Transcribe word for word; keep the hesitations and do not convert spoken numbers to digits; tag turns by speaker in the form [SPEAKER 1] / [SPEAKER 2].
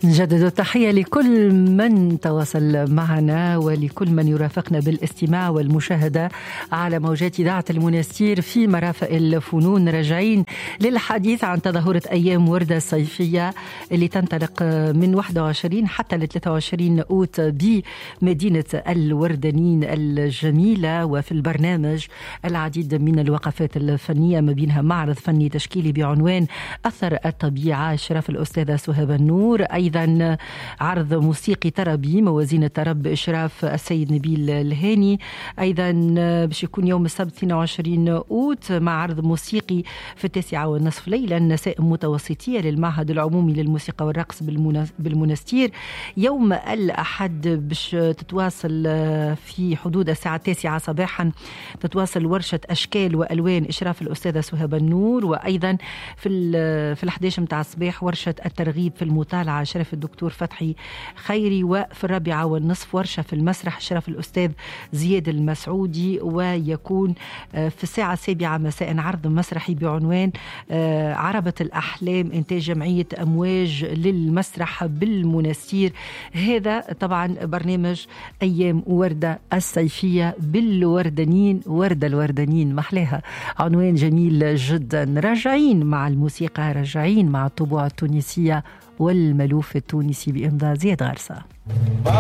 [SPEAKER 1] نجدد التحية لكل من تواصل معنا ولكل من يرافقنا بالاستماع والمشاهدة على موجات إذاعة المنستير في مرافق الفنون. راجعين للحديث عن تظاهرة أيام وردة الصيفية اللي تنطلق من واحد وعشرين حتى ل ثلاثة وعشرين أوت بمدينة الوردانين الجميلة. وفي البرنامج العديد من الوقفات الفنية، ما بينها معرض فني تشكيلي بعنوان أثر الطبيعة إشراف الأستاذة سهاب النور، أيضا عرض موسيقي طربي موازين الطرب بإشراف السيد نبيل الهاني، أيضا باش يكون يوم السبت اثنين وعشرين أوت مع عرض موسيقي في التاسعة والنصف ليلا نسائم متوسطية للمعهد العمومي للموسيقى والرقص بالمنستير. يوم الأحد باش تتواصل في حدود الساعة التاسعة صباحا تتواصل ورشة أشكال وألوان إشراف الأستاذة سهاب النور، وأيضا في في الحداش متاع الصباح ورشة الترغيب في المطالعة شرف الدكتور فتحي خيري، وفي الرابعة والنصف ورشة في المسرح شرف الأستاذ زياد المسعودي. ويكون في الساعة السابعة مساء عرض مسرحي بعنوان عربة الأحلام إنتاج جمعية أمواج للمسرح بالمنستير. هذا طبعا برنامج أيام وردة الصيفية بالوردانين، وردة الوردانين محلاها، عنوان جميل جدا. راجعين مع الموسيقى، راجعين مع الطبوع التونسية والملوف التونسي بإمضاء زياد غرسة.